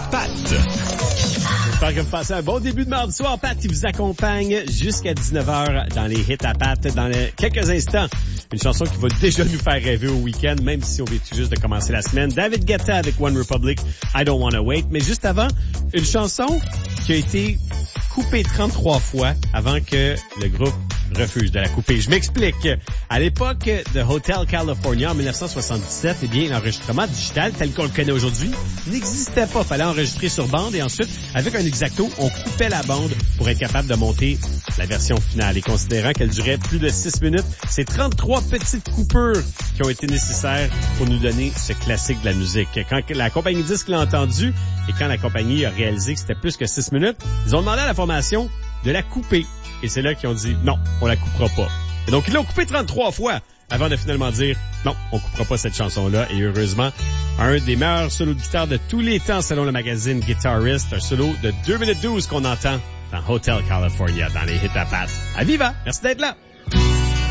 Pat. J'espère que vous passez un bon début de mardi soir. Pat qui vous accompagne jusqu'à 19h dans les hits à Pat. Dans quelques instants, une chanson qui va déjà nous faire rêver au week-end, même si on vient tout juste de commencer la semaine. David Guetta avec One Republic, I Don't Wanna Wait. Mais juste avant, une chanson qui a été coupée 33 fois avant que le groupe refuse de la couper. Je m'explique. À l'époque de Hotel California en 1977, eh bien, l'enregistrement digital tel qu'on le connaît aujourd'hui n'existait pas. Fallait enregistrer sur bande et ensuite, avec un X-Acto, on coupait la bande pour être capable de monter la version finale. Et considérant qu'elle durait plus de 6 minutes, c'est 33 petites coupures qui ont été nécessaires pour nous donner ce classique de la musique. Quand la compagnie disque l'a entendu et quand la compagnie a réalisé que c'était plus que 6 minutes, ils ont demandé à la formation de la couper. Et c'est là qu'ils ont dit, non, on la coupera pas. Et donc, ils l'ont coupé 33 fois avant de finalement dire, non, on coupera pas cette chanson-là. Et heureusement, un des meilleurs solos de guitare de tous les temps, selon le magazine Guitarist, un solo de 2 minutes 12 qu'on entend dans Hotel California, dans les hits à Pat. À Viva! Merci d'être là!